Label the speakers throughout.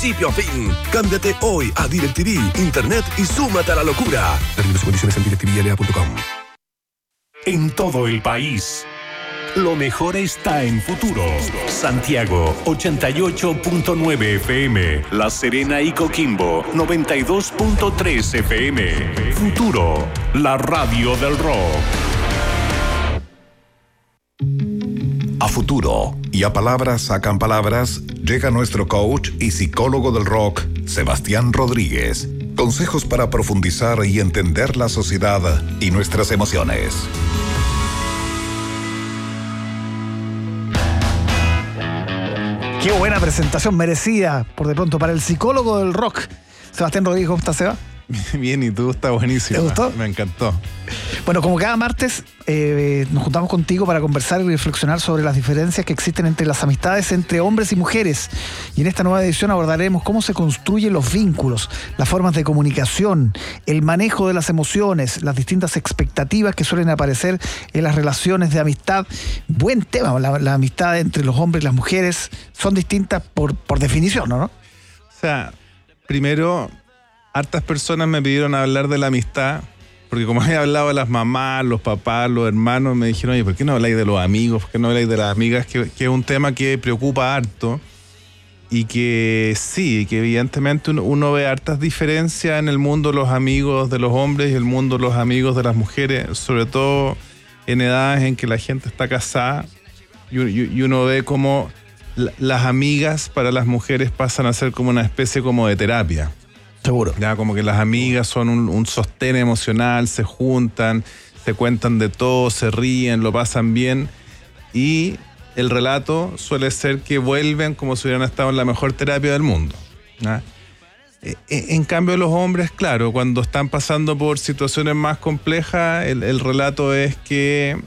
Speaker 1: principio a fin. Cámbiate hoy a DirecTV, Internet y súmate a la locura. Términos y condiciones en DirecTV.com.
Speaker 2: En todo el país, lo mejor está en Futuro. Santiago, 88.9 FM. La Serena y Coquimbo, 92.3 FM. Futuro, la radio del rock.
Speaker 3: A Futuro y a Palabras Sacan Palabras llega nuestro coach y psicólogo del rock, Sebastián Rodríguez. Consejos para profundizar y entender la sociedad y nuestras emociones.
Speaker 4: Qué buena presentación, merecida por de pronto para el psicólogo del rock. Sebastián Rodríguez, ¿cómo estás, Seba?
Speaker 5: Bien, y tú, está buenísimo.
Speaker 4: ¿Te gustó?
Speaker 5: Me encantó.
Speaker 4: Bueno, como cada martes, nos juntamos contigo para conversar y reflexionar sobre las diferencias que existen entre las amistades entre hombres y mujeres. Y en esta nueva edición abordaremos cómo se construyen los vínculos, las formas de comunicación, el manejo de las emociones, las distintas expectativas que suelen aparecer en las relaciones de amistad. Buen tema, la amistad entre los hombres y las mujeres son distintas por definición, ¿no?
Speaker 5: O sea, primero, hartas personas me pidieron hablar de la amistad, porque como había hablado de las mamás, los papás, los hermanos, me dijeron, oye, ¿por qué no habláis de los amigos? ¿Por qué no habláis de las amigas? Que es un tema que preocupa harto y que sí, que evidentemente uno ve hartas diferencias en el mundo de los amigos de los hombres y el mundo de los amigos de las mujeres, sobre todo en edades en que la gente está casada y uno ve como las amigas para las mujeres pasan a ser como una especie como de terapia.
Speaker 4: Seguro.
Speaker 5: Ya, como que las amigas son un sostén emocional, se juntan, se cuentan de todo, se ríen, lo pasan bien. Y el relato suele ser que vuelven como si hubieran estado en la mejor terapia del mundo. ¿Ya? En cambio, los hombres, claro, cuando están pasando por situaciones más complejas, el relato es que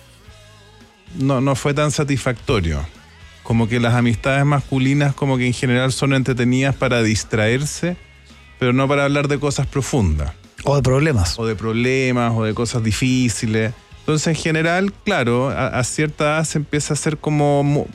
Speaker 5: no fue tan satisfactorio. Como que las amistades masculinas como que en general son entretenidas para distraerse, pero no para hablar de cosas profundas.
Speaker 4: O de problemas.
Speaker 5: O de cosas difíciles. Entonces, en general, claro, a cierta edad se empieza a hacer como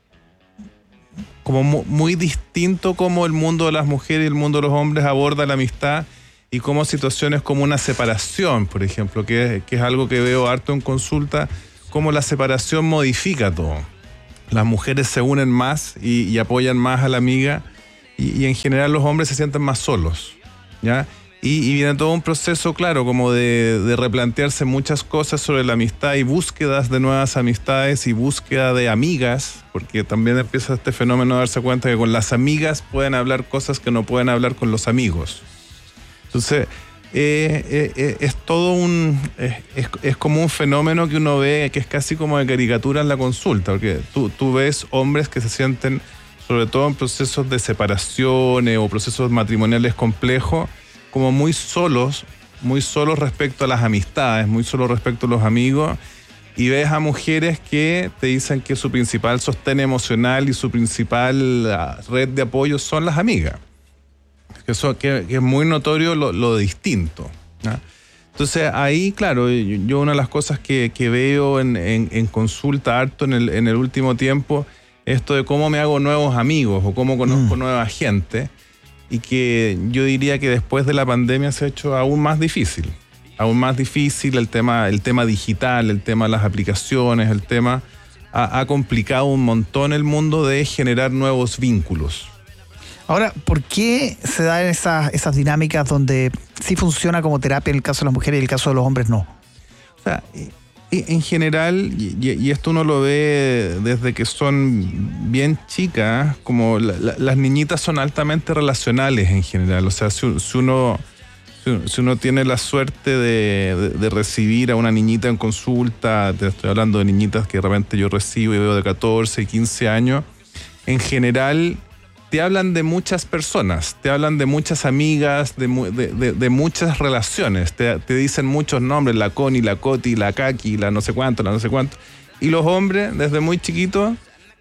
Speaker 5: muy distinto cómo el mundo de las mujeres y el mundo de los hombres aborda la amistad y cómo situaciones como una separación, por ejemplo, que es algo que veo harto en consulta, cómo la separación modifica todo. Las mujeres se unen más y apoyan más a la amiga. Y en general los hombres se sienten más solos, ¿ya? Y viene todo un proceso, claro, como de replantearse muchas cosas sobre la amistad y búsquedas de nuevas amistades y búsqueda de amigas, porque también empieza este fenómeno de darse cuenta que con las amigas pueden hablar cosas que no pueden hablar con los amigos. Entonces, es todo es como un fenómeno que uno ve que es casi como de caricatura en la consulta, porque tú ves hombres que se sienten, sobre todo en procesos de separaciones o procesos matrimoniales complejos, como muy solos respecto a las amistades, muy solos respecto a los amigos, y ves a mujeres que te dicen que su principal sostén emocional y su principal red de apoyo son las amigas. Que es muy notorio lo distinto, ¿no? Entonces ahí, claro, yo una de las cosas que veo en consulta harto en el último tiempo, esto de cómo me hago nuevos amigos o cómo conozco nueva gente, y que yo diría que después de la pandemia se ha hecho aún más difícil el tema digital, el tema de las aplicaciones, el tema ha complicado un montón el mundo de generar nuevos vínculos.
Speaker 4: Ahora, ¿por qué se dan esas dinámicas donde sí funciona como terapia en el caso de las mujeres y en el caso de los hombres no?
Speaker 5: O sea, en general, y esto uno lo ve desde que son bien chicas, como las niñitas son altamente relacionales en general. O sea, si uno tiene la suerte de recibir a una niñita en consulta, te estoy hablando de niñitas que de repente yo recibo y veo de 14 y 15 años, en general te hablan de muchas personas, te hablan de muchas amigas, de muchas relaciones, te dicen muchos nombres, la Connie, la Coti, la Kaki, la no sé cuánto. Y los hombres, desde muy chiquitos,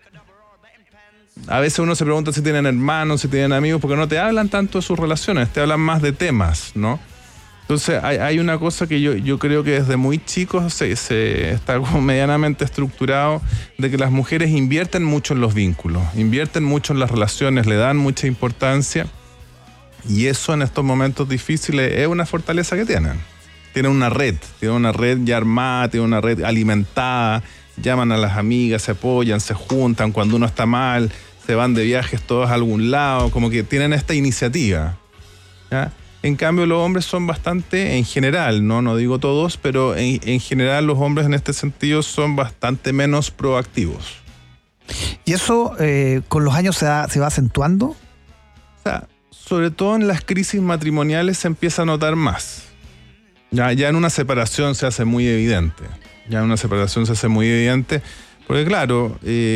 Speaker 5: a veces uno se pregunta si tienen hermanos, si tienen amigos, porque no te hablan tanto de sus relaciones, te hablan más de temas, ¿no? Entonces hay una cosa que yo creo que desde muy chicos se está como medianamente estructurado, de que las mujeres invierten mucho en los vínculos, invierten mucho en las relaciones, le dan mucha importancia, y eso en estos momentos difíciles es una fortaleza que tienen. Tienen una red ya armada, tienen una red alimentada, llaman a las amigas, se apoyan, se juntan, cuando uno está mal, se van de viajes todos a algún lado, como que tienen esta iniciativa, ¿ya? En cambio, los hombres son bastante, en general, no digo todos, pero en general los hombres en este sentido son bastante menos proactivos.
Speaker 4: ¿Y eso con los años se va acentuando?
Speaker 5: O sea, sobre todo en las crisis matrimoniales se empieza a notar más. Ya en una separación se hace muy evidente. Porque claro,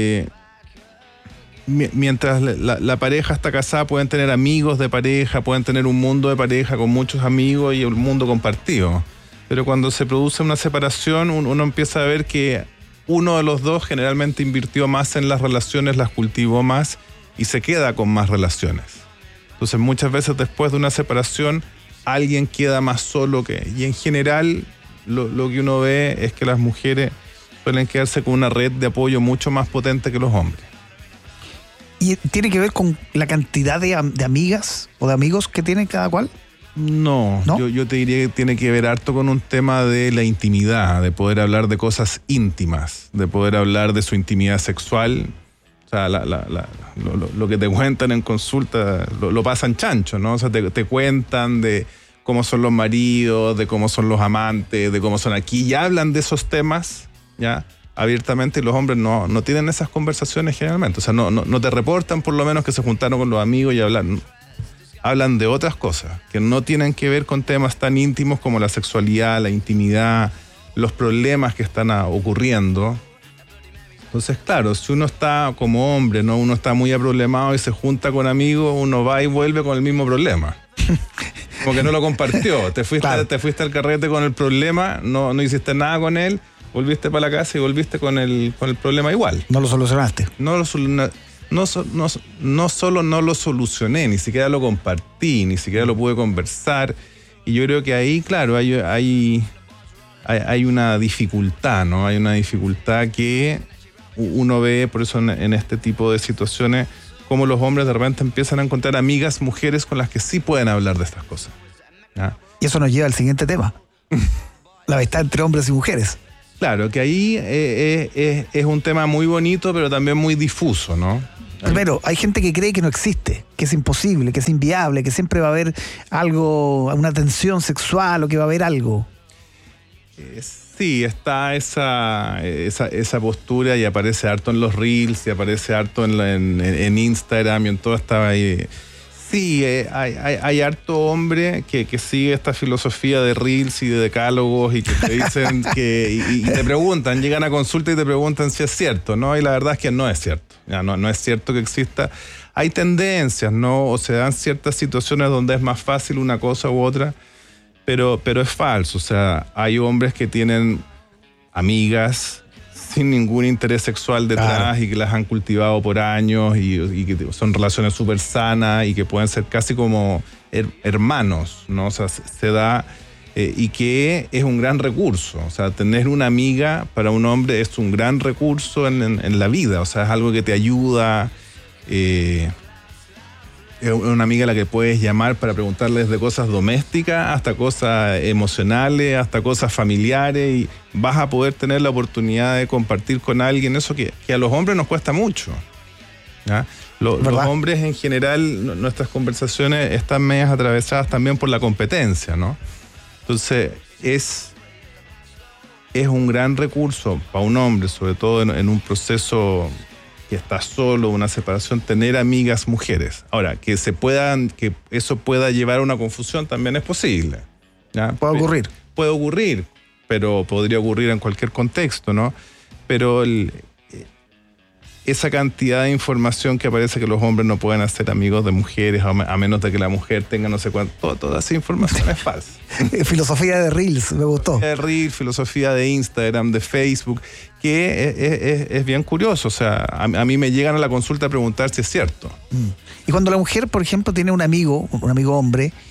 Speaker 5: mientras la pareja está casada, pueden tener amigos de pareja, pueden tener un mundo de pareja con muchos amigos y un mundo compartido. Pero cuando se produce una separación, uno empieza a ver que uno de los dos generalmente invirtió más en las relaciones, las cultivó más y se queda con más relaciones. Entonces muchas veces después de una separación, alguien queda más solo y en general lo que uno ve es que las mujeres suelen quedarse con una red de apoyo mucho más potente que los hombres.
Speaker 4: ¿Y tiene que ver con la cantidad de amigas o de amigos que tiene cada cual?
Speaker 5: No. Yo te diría que tiene que ver harto con un tema de la intimidad, de poder hablar de cosas íntimas, de poder hablar de su intimidad sexual. O sea, lo que te cuentan en consulta lo pasan chancho, ¿no? O sea, te cuentan de cómo son los maridos, de cómo son los amantes, de cómo son aquí, y hablan de esos temas, ¿ya? Abiertamente, y los hombres no tienen esas conversaciones generalmente. O sea, no te reportan por lo menos que se juntaron con los amigos y hablan de otras cosas que no tienen que ver con temas tan íntimos como la sexualidad, la intimidad, los problemas que están ocurriendo. Entonces, claro, si uno está como hombre, ¿no? Uno está muy aproblemado y se junta con amigos, uno va y vuelve con el mismo problema. Como que no lo compartió. Te fuiste al carrete con el problema, no hiciste nada con él, volviste para la casa y volviste con el problema igual.
Speaker 4: No lo solucionaste.
Speaker 5: No solo no lo solucioné, ni siquiera lo compartí, ni siquiera lo pude conversar. Y yo creo que ahí, claro, hay una dificultad, ¿no? Hay una dificultad que uno ve, por eso en este tipo de situaciones, cómo los hombres de repente empiezan a encontrar amigas, mujeres con las que sí pueden hablar de estas cosas, ¿ya? Y
Speaker 4: eso nos lleva al siguiente tema. La amistad entre hombres y mujeres.
Speaker 5: Claro, que ahí es un tema muy bonito, pero también muy difuso, ¿no?
Speaker 4: Primero, hay gente que cree que no existe, que es imposible, que es inviable, que siempre va a haber algo, una tensión sexual o que va a haber algo.
Speaker 5: Sí, está esa postura y aparece harto en los reels y aparece harto en Instagram y en todo esta... Sí, hay harto hombre que sigue esta filosofía de reels y de decálogos y que te dicen y te preguntan, llegan a consulta y te preguntan si es cierto, ¿no? Y la verdad es que no es cierto. Ya, no es cierto que exista. Hay tendencias, ¿no? O se dan ciertas situaciones donde es más fácil una cosa u otra, pero es falso. O sea, hay hombres que tienen amigas sin ningún interés sexual detrás, claro, y que las han cultivado por años y que son relaciones súper sanas y que pueden ser casi como hermanos, ¿no? O sea, se da y que es un gran recurso. O sea, tener una amiga para un hombre es un gran recurso en la vida. O sea, es algo que te ayuda. Es una amiga a la que puedes llamar para preguntarles de cosas domésticas hasta cosas emocionales, hasta cosas familiares, y vas a poder tener la oportunidad de compartir con alguien eso que a los hombres nos cuesta mucho, ¿ya? Los hombres en general, nuestras conversaciones están medias atravesadas también por la competencia, ¿no? Entonces es un gran recurso para un hombre, sobre todo en un proceso que está solo, una separación, tener amigas mujeres. Ahora, que eso pueda llevar a una confusión también es posible, ¿ya?
Speaker 4: Puede ocurrir.
Speaker 5: Puede ocurrir, pero podría ocurrir en cualquier contexto, ¿no? Pero esa cantidad de información que aparece que los hombres no pueden hacer amigos de mujeres a menos de que la mujer tenga no sé cuánto, toda esa información es falsa.
Speaker 4: Filosofía de Reels, me gustó.
Speaker 5: De Reels, filosofía de Instagram, de Facebook, que es bien curioso. O sea, a mí me llegan a la consulta a preguntar si es cierto.
Speaker 4: Y cuando la mujer, por ejemplo, tiene un amigo hombre,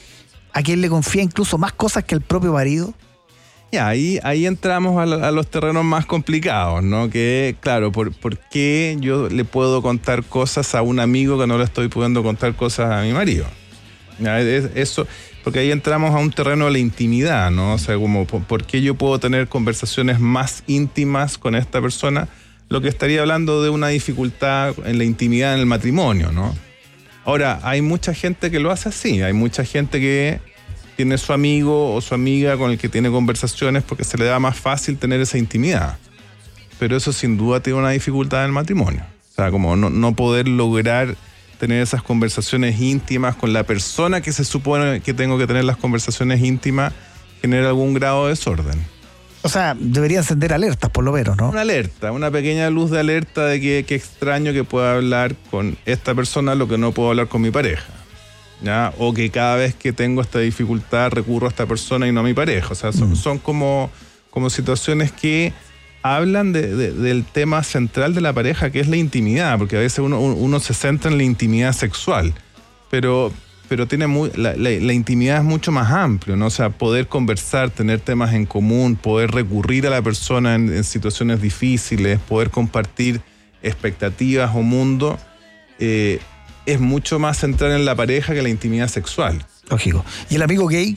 Speaker 4: a quien le confía incluso más cosas que el propio marido.
Speaker 5: Ya, ahí entramos a los terrenos más complicados, ¿no? Que, claro, ¿por qué yo le puedo contar cosas a un amigo que no le estoy pudiendo contar cosas a mi marido? Ya, eso, porque ahí entramos a un terreno de la intimidad, ¿no? O sea, como, ¿por qué yo puedo tener conversaciones más íntimas con esta persona? Lo que estaría hablando de una dificultad en la intimidad en el matrimonio, ¿no? Ahora, hay mucha gente que lo hace así, hay mucha gente que tiene su amigo o su amiga con el que tiene conversaciones porque se le da más fácil tener esa intimidad. Pero eso sin duda tiene una dificultad en el matrimonio. O sea, como no poder lograr tener esas conversaciones íntimas con la persona que se supone que tengo que tener las conversaciones íntimas genera algún grado de desorden.
Speaker 4: O sea, debería encender alertas por lo menos, ¿no?
Speaker 5: Una alerta, una pequeña luz de alerta de que extraño que pueda hablar con esta persona lo que no puedo hablar con mi pareja. ¿Ya? O que cada vez que tengo esta dificultad recurro a esta persona y no a mi pareja. O sea, son como situaciones que hablan del tema central de la pareja, que es la intimidad, porque a veces uno se centra en la intimidad sexual, pero tiene la intimidad es mucho más amplio, ¿no? O sea, poder conversar, tener temas en común, poder recurrir a la persona en situaciones difíciles, poder compartir expectativas o mundo, es mucho más central en la pareja que la intimidad sexual.
Speaker 4: Lógico. ¿Y el amigo gay?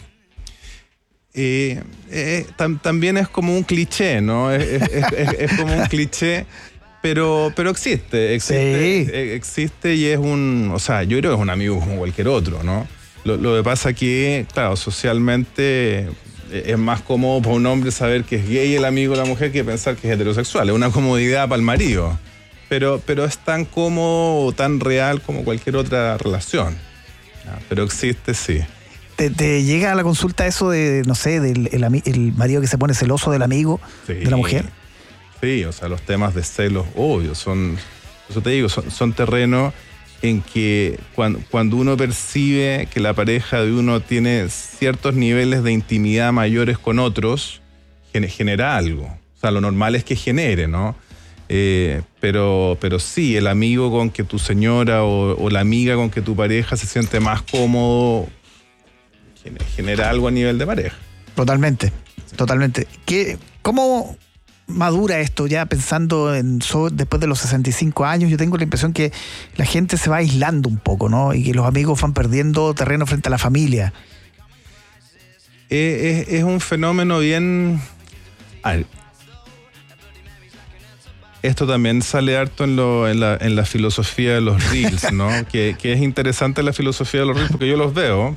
Speaker 5: También es como un cliché, ¿no? Es como un cliché, pero existe y es o sea, yo creo que es un amigo como cualquier otro, ¿no? Lo que pasa que, claro, socialmente es más cómodo para un hombre saber que es gay el amigo de la mujer que pensar que es heterosexual. Es una comodidad para el marido. Pero es tan cómodo o tan real como cualquier otra relación. Pero existe, sí.
Speaker 4: ¿Te llega a la consulta eso de, no sé, del el marido que se pone celoso del amigo,
Speaker 5: sí,
Speaker 4: de la mujer?
Speaker 5: Sí, o sea, los temas de celos, obvio, eso te digo, son terrenos en que cuando uno percibe que la pareja de uno tiene ciertos niveles de intimidad mayores con otros, genera algo. O sea, lo normal es que genere, ¿no? Pero sí, el amigo con que tu señora o la amiga con que tu pareja se siente más cómodo genera algo a nivel de pareja.
Speaker 4: Totalmente. ¿Cómo madura esto ya pensando después de los 65 años? Yo tengo la impresión que la gente se va aislando un poco, ¿no? Y que los amigos van perdiendo terreno frente a la familia.
Speaker 5: Es un fenómeno bien... Esto también sale harto en la filosofía de los reels, ¿no? que es interesante la filosofía de los reels porque yo los veo.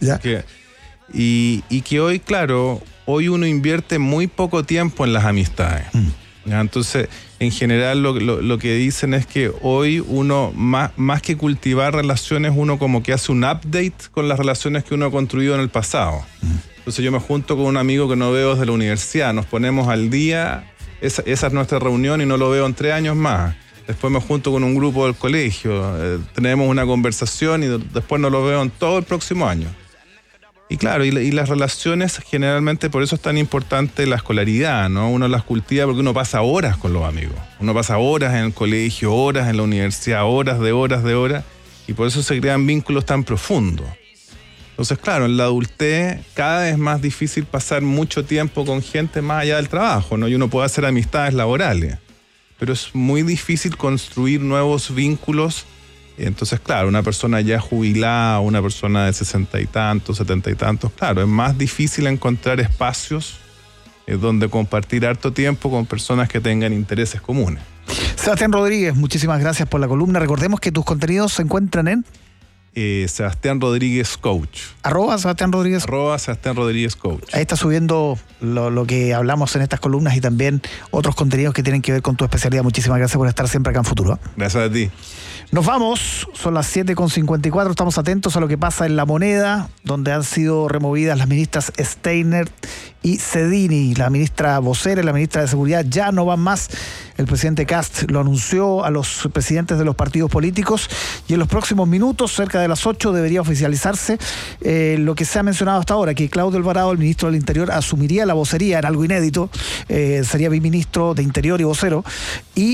Speaker 5: Y que hoy, claro, uno invierte muy poco tiempo en las amistades. ¿Ya? Entonces, en general lo que dicen es que hoy uno, más que cultivar relaciones, uno como que hace un update con las relaciones que uno ha construido en el pasado. Entonces yo me junto con un amigo que no veo desde la universidad, nos ponemos al día... Esa es nuestra reunión y no lo veo en 3 años más. Después me junto con un grupo del colegio, tenemos una conversación y después no lo veo en todo el próximo año. Y claro, y las relaciones generalmente, por eso es tan importante la escolaridad, ¿no? Uno las cultiva porque uno pasa horas con los amigos. Uno pasa horas en el colegio, horas en la universidad, horas, y por eso se crean vínculos tan profundos. Entonces, claro, en la adultez cada vez es más difícil pasar mucho tiempo con gente más allá del trabajo, ¿no? Y uno puede hacer amistades laborales, pero es muy difícil construir nuevos vínculos. Entonces, claro, una persona ya jubilada, una persona de 60 y tantos, 70 y tantos, claro, es más difícil encontrar espacios donde compartir harto tiempo con personas que tengan intereses comunes.
Speaker 4: Sebastián Rodríguez, muchísimas gracias por la columna. Recordemos que tus contenidos se encuentran en...
Speaker 5: Sebastián Rodríguez Coach.
Speaker 4: Sebastián Rodríguez.
Speaker 5: Sebastián Rodríguez Coach.
Speaker 4: Ahí está subiendo lo que hablamos en estas columnas y también otros contenidos que tienen que ver con tu especialidad. Muchísimas gracias por estar siempre acá en Futuro.
Speaker 5: Gracias a ti.
Speaker 4: Nos vamos, son las 7:54, estamos atentos a lo que pasa en La Moneda, donde han sido removidas las ministras Steiner y Cedini. La ministra vocera y la ministra de Seguridad ya no van más. El presidente Kast lo anunció a los presidentes de los partidos políticos y en los próximos minutos, cerca de las 8, debería oficializarse lo que se ha mencionado hasta ahora, que Claudio Alvarado, el ministro del Interior, asumiría la vocería en algo inédito, sería biministro de Interior y vocero, y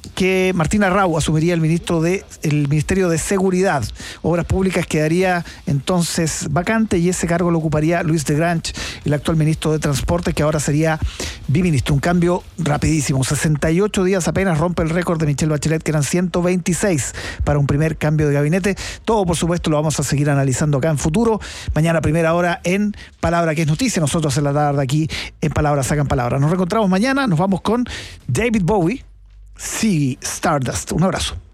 Speaker 4: que Martina Rau asumiría el Ministerio de Seguridad. Obras Públicas quedaría entonces vacante y ese cargo lo ocuparía Luis de Grange, el actual ministro de Transporte, que ahora sería biministro. Un cambio rapidísimo. 68 días apenas rompe el récord de Michelle Bachelet, que eran 126 para un primer cambio de gabinete. Todo, por supuesto, lo vamos a seguir analizando acá en Futuro. Mañana, primera hora, en Palabra que es Noticia. Nosotros en la tarde aquí en Palabras Sacan Palabras. Nos reencontramos mañana. Nos vamos con David Bowie, Ziggy Stardust. Un abrazo.